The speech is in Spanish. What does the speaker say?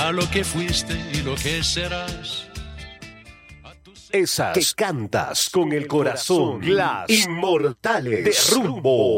a lo que fuiste y lo que serás. Esas que cantas con el corazón, las inmortales de Rumbo.